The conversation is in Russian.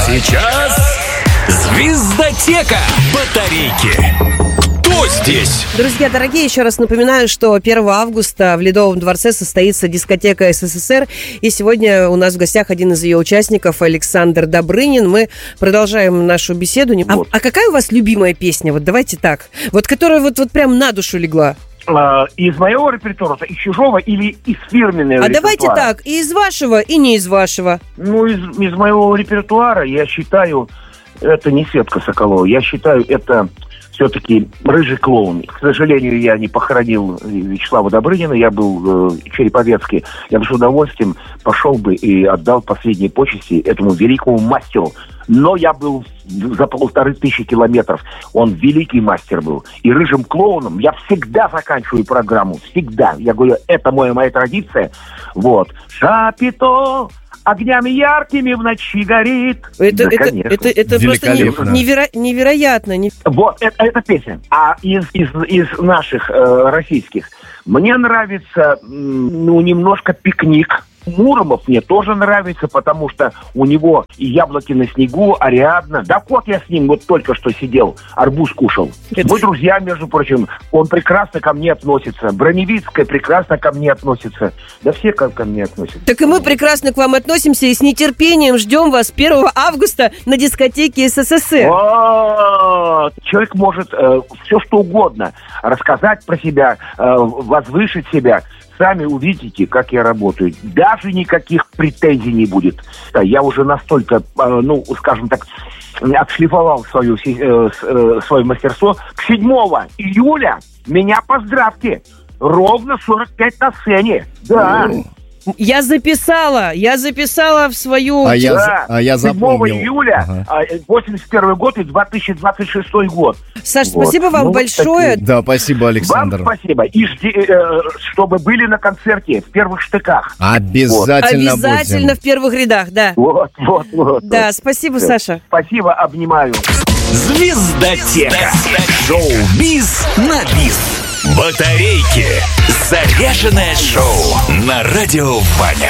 сейчас звездотека батарейки. Кто здесь? Друзья дорогие, еще раз напоминаю, что 1 августа в Ледовом дворце состоится дискотека СССР. И сегодня у нас в гостях один из ее участников, Александр Добрынин. Мы продолжаем нашу беседу. Вот. А какая у вас любимая песня? Вот давайте так. Вот которая вот прям на душу легла. Из моего репертуара, из чужого или из фирменного репертуара? Давайте так, и из вашего, и не из вашего. Ну, из моего репертуара, я считаю, это не Светка Соколова. Я считаю, это все-таки «Рыжий клоун». К сожалению, я не похоронил Вячеслава Добрынина, я был в Череповецке. Я бы с удовольствием пошел бы и отдал последние почести этому великому мастеру. Но я был за 1500 километров. Он великий мастер был. И «Рыжим клоуном» я всегда заканчиваю программу. Всегда. Я говорю, это моя традиция. Вот. Шапито огнями яркими в ночи горит. Это просто невероятно. Вот, это песня. А из наших российских мне нравится, немножко «Пикник». Муромов мне тоже нравится, потому что у него и «Яблоки на снегу», Ариадна. Да вот я с ним вот только что сидел, арбуз кушал. Мы друзья, между прочим. Он прекрасно ко мне относится. Броневицкая прекрасно ко мне относится. Да все ко мне относятся. Так и мы прекрасно к вам относимся и с нетерпением ждем вас 1 августа на дискотеке СССР. Человек может все что угодно рассказать про себя, возвысить себя. Сами увидите, как я работаю. Даже никаких претензий не будет. Я уже настолько, скажем так, отшлифовал свое мастерство. К 7 июля меня поздравьте. Ровно 45 на сцене. Да. Я записала в свою... я запомнил. 7 июля, 81 год и 2026 год. Саш, спасибо вам большое. Такие. Да, спасибо, Александр. Вам спасибо. И чтобы были на концерте в первых штыках. Обязательно будем. В первых рядах, да. Вот. Да, спасибо, Саша. Спасибо, обнимаю. Звездотека. Шоу-биз на бис. Батарейки. Заряженное шоу на Радио Ваня.